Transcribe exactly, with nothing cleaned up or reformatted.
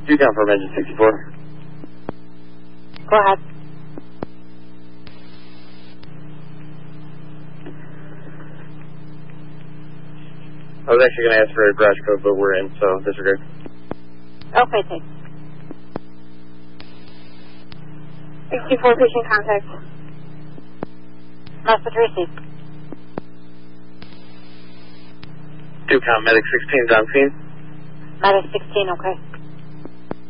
Do confirm engine sixty-four. Go ahead. I was actually going to ask for a garage code, but we're in, so disregard. Okay, thanks. sixty-four, pushing contact. Message received. Do count medic sixteen on scene. Medic sixteen, okay.